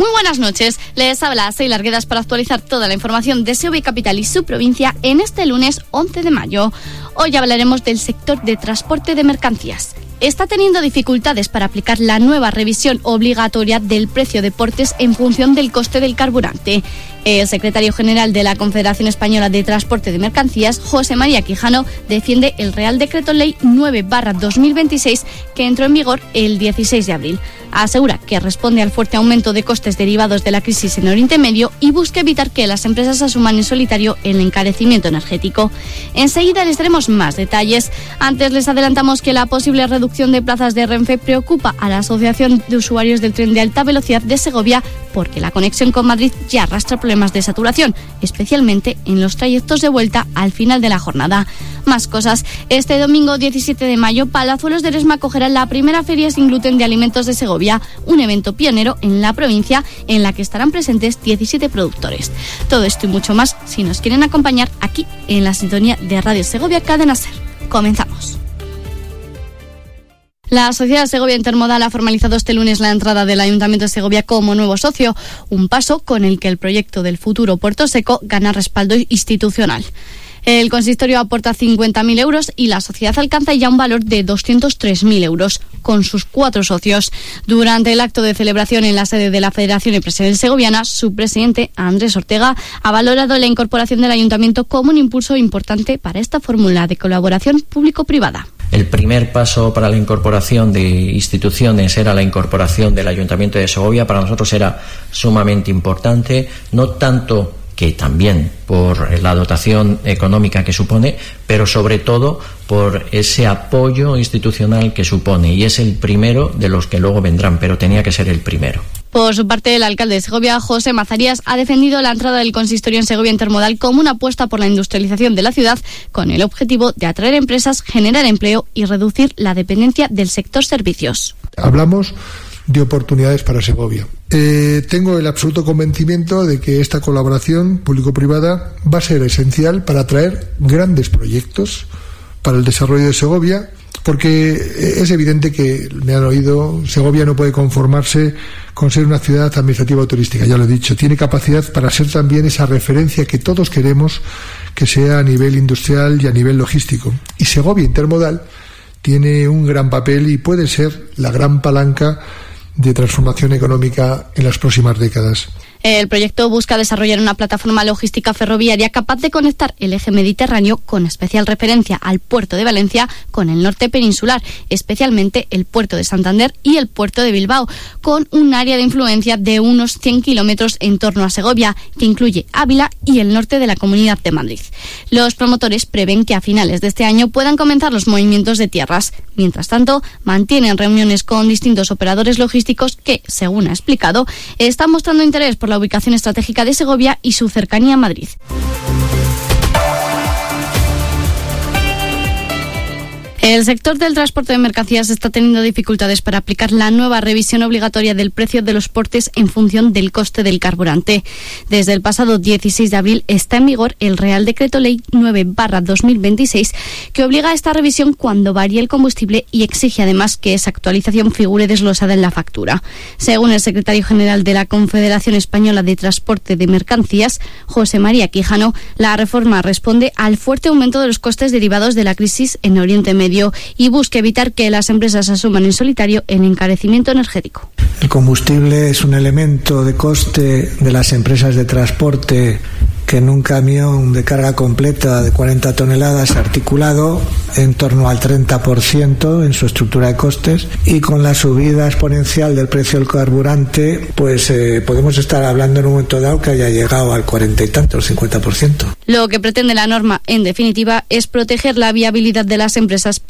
Muy buenas noches, les habla Seila Arguedas para actualizar toda la información de Segovia Capital y su provincia en este lunes 11 de mayo. Hoy hablaremos del sector de transporte de mercancías. Está teniendo dificultades para aplicar la nueva revisión obligatoria del precio de portes en función del coste del carburante. El secretario general de la Confederación Española de Transporte de Mercancías, José María Quijano, defiende el Real Decreto Ley 9/2026 que entró en vigor el 16 de abril. Asegura que responde al fuerte aumento de costes derivados de la crisis en Oriente Medio y busca evitar que las empresas asuman en solitario el encarecimiento energético. Enseguida les daremos más detalles. Antes les adelantamos que la posible reducción de plazas de Renfe preocupa a la Asociación de Usuarios del Tren de Alta Velocidad de Segovia porque la conexión con Madrid ya arrastra problemas de saturación, especialmente en los trayectos de vuelta al final de la jornada. Más cosas. Este domingo 17 de mayo, Palazuelos de Eresma acogerá la primera feria sin gluten de alimentos de Segovia, un evento pionero en la provincia en la que estarán presentes 17 productores. Todo esto y mucho más si nos quieren acompañar aquí en la sintonía de Radio Segovia Cadena Ser. Comenzamos. La Sociedad Segovia Intermodal ha formalizado este lunes la entrada del Ayuntamiento de Segovia como nuevo socio, un paso con el que el proyecto del futuro Puerto Seco gana respaldo institucional. El consistorio aporta 50.000 euros y la sociedad alcanza ya un valor de 203.000 euros, con sus 4 socios. Durante el acto de celebración en la sede de la Federación Empresarial Segoviana, su presidente, Andrés Ortega, ha valorado la incorporación del Ayuntamiento como un impulso importante para esta fórmula de colaboración público-privada. El primer paso para la incorporación de instituciones era la incorporación del Ayuntamiento de Segovia. Para nosotros era sumamente importante, no tanto que también por la dotación económica que supone, pero sobre todo por ese apoyo institucional que supone, y es el primero de los que luego vendrán, pero tenía que ser el primero. Por su parte, el alcalde de Segovia, José Mazarías, ha defendido la entrada del consistorio en Segovia Intermodal como una apuesta por la industrialización de la ciudad, con el objetivo de atraer empresas, generar empleo y reducir la dependencia del sector servicios. Hablamos de oportunidades para Segovia. Tengo el absoluto convencimiento de que esta colaboración público-privada va a ser esencial para atraer grandes proyectos para el desarrollo de Segovia, porque es evidente que, me han oído, Segovia no puede conformarse con ser una ciudad administrativa o turística, ya lo he dicho, tiene capacidad para ser también esa referencia que todos queremos que sea a nivel industrial y a nivel logístico. Y Segovia Intermodal tiene un gran papel y puede ser la gran palanca de transformación económica en las próximas décadas. El proyecto busca desarrollar una plataforma logística ferroviaria capaz de conectar el eje mediterráneo, con especial referencia al puerto de Valencia, con el norte peninsular, especialmente el puerto de Santander y el puerto de Bilbao, con un área de influencia de unos 100 kilómetros en torno a Segovia, que incluye Ávila y el norte de la Comunidad de Madrid. Los promotores prevén que a finales de este año puedan comenzar los movimientos de tierras. Mientras tanto, mantienen reuniones con distintos operadores logísticos que, según ha explicado, están mostrando interés por la ubicación estratégica de Segovia y su cercanía a Madrid. El sector del transporte de mercancías está teniendo dificultades para aplicar la nueva revisión obligatoria del precio de los portes en función del coste del carburante. Desde el pasado 16 de abril está en vigor el Real Decreto Ley 9/2026 que obliga a esta revisión cuando varíe el combustible y exige además que esa actualización figure desglosada en la factura. Según el secretario general de la Confederación Española de Transporte de Mercancías, José María Quijano, la reforma responde al fuerte aumento de los costes derivados de la crisis en Oriente Medio y busca evitar que las empresas asuman en solitario el encarecimiento energético. El combustible es un elemento de coste de las empresas de transporte que en un camión de carga completa de 40 toneladas articulado en torno al 30% en su estructura de costes, y con la subida exponencial del precio del carburante pues podemos estar hablando en un momento dado que haya llegado al 40 y tanto, al 50%. Lo que pretende la norma, en definitiva, es proteger la viabilidad de las empresas